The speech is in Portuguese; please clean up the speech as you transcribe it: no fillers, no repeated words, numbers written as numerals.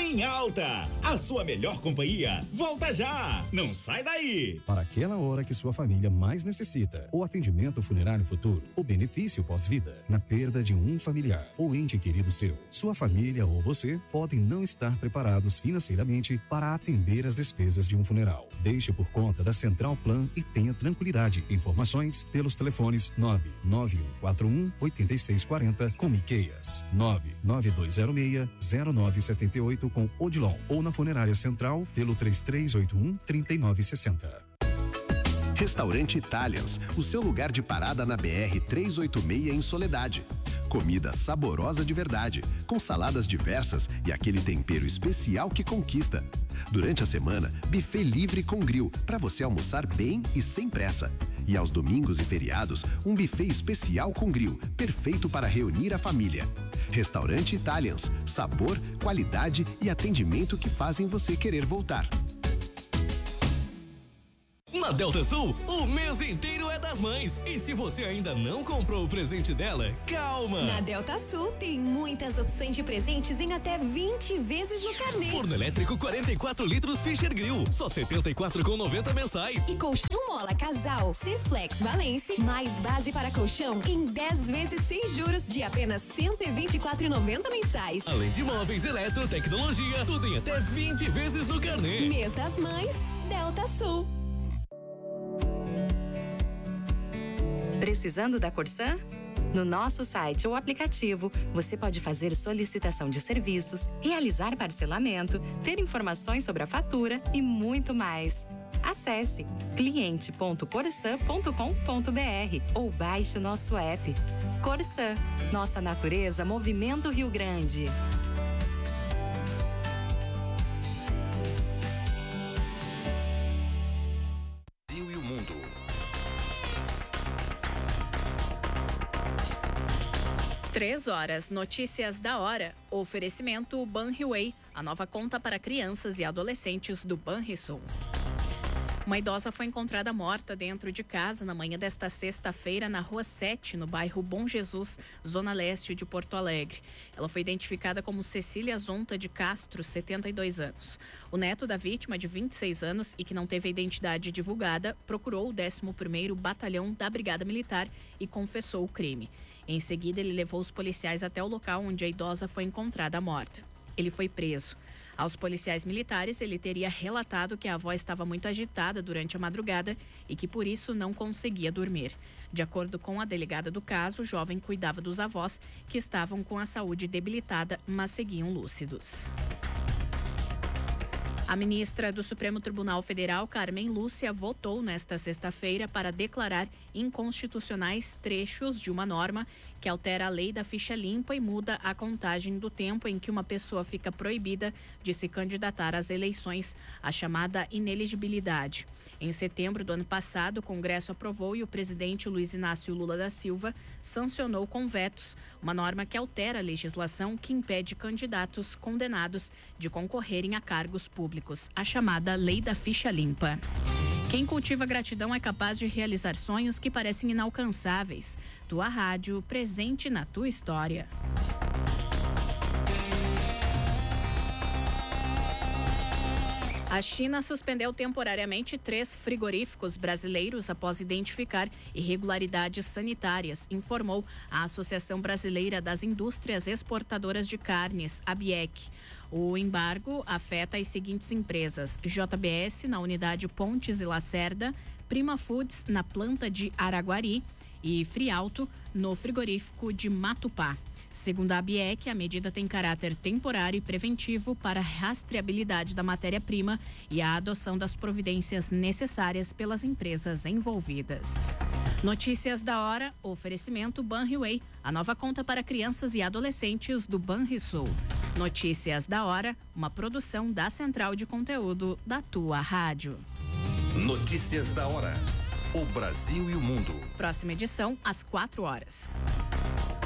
em alta. A sua melhor companhia volta já. Não sai daí. Para aquela hora que sua família mais necessita, o atendimento funerário futuro, o benefício pós-vida, na perda de um familiar ou ente querido seu. Sua família ou você podem não estar preparados financeiramente para atender as despesas de um funeral. Deixe por conta da Central Plan e tenha tranquilidade. Informações pelos telefones 99141-8640 com Miqueias, 99206-0978 com Odilon ou na Funerária Central pelo 3381-3960. Restaurante Italians, o seu lugar de parada na BR-386 em Soledade. Comida saborosa de verdade, com saladas diversas e aquele tempero especial que conquista. Durante a semana, buffet livre com grill, para você almoçar bem e sem pressa. E aos domingos e feriados, um buffet especial com grill, perfeito para reunir a família. Restaurante Italians, sabor, qualidade e atendimento que fazem você querer voltar. Na Delta Sul, o mês inteiro é das mães. E se você ainda não comprou o presente dela, calma! Na Delta Sul tem muitas opções de presentes em até 20 vezes no carnê. Forno elétrico 44 litros Fischer Grill, só R$ 74,90 mensais. E colchão mola casal Cflex Valence, mais base para colchão em 10 vezes sem juros de apenas R$ 124,90 mensais. Além de móveis, eletro, tecnologia, tudo em até 20 vezes no carnê. Mês das Mães, Delta Sul. Precisando da Corsã? No nosso site ou aplicativo, você pode fazer solicitação de serviços, realizar parcelamento, ter informações sobre a fatura e muito mais. Acesse cliente.corsan.com.br ou baixe o nosso app. Corsã, nossa natureza movimenta o Rio Grande. 3h, notícias da hora. Oferecimento Banriway, a nova conta para crianças e adolescentes do Banrisul. Uma idosa foi encontrada morta dentro de casa na manhã desta sexta-feira na Rua 7, no bairro Bom Jesus, zona leste de Porto Alegre. Ela foi identificada como Cecília Zonta de Castro, 72 anos. O neto da vítima, de 26 anos e que não teve a identidade divulgada, procurou o 11º Batalhão da Brigada Militar e confessou o crime. Em seguida, ele levou os policiais até o local onde a idosa foi encontrada morta. Ele foi preso. Aos policiais militares, ele teria relatado que a avó estava muito agitada durante a madrugada e que por isso não conseguia dormir. De acordo com a delegada do caso, o jovem cuidava dos avós, que estavam com a saúde debilitada, mas seguiam lúcidos. A ministra do Supremo Tribunal Federal, Carmen Lúcia, votou nesta sexta-feira para declarar inconstitucionais trechos de uma norma que altera a lei da ficha limpa e muda a contagem do tempo em que uma pessoa fica proibida de se candidatar às eleições, a chamada inelegibilidade. Em setembro do ano passado, o Congresso aprovou e o presidente Luiz Inácio Lula da Silva sancionou com vetos uma norma que altera a legislação que impede candidatos condenados de concorrerem a cargos públicos, a chamada Lei da Ficha Limpa. Quem cultiva gratidão é capaz de realizar sonhos que parecem inalcançáveis. Tua rádio, presente na tua história. A China suspendeu temporariamente 3 frigoríficos brasileiros após identificar irregularidades sanitárias, informou a Associação Brasileira das Indústrias Exportadoras de Carnes, ABIEC. O embargo afeta as seguintes empresas: JBS na unidade Pontes e Lacerda, Prima Foods na planta de Araguari e Frialto no frigorífico de Matupá. Segundo a ABIEC, a medida tem caráter temporário e preventivo para a rastreabilidade da matéria-prima e a adoção das providências necessárias pelas empresas envolvidas. Notícias da hora, oferecimento Banriway, a nova conta para crianças e adolescentes do Banrisul. Notícias da hora, uma produção da Central de Conteúdo da tua rádio. Notícias da hora. O Brasil e o mundo. Próxima edição, às 4h.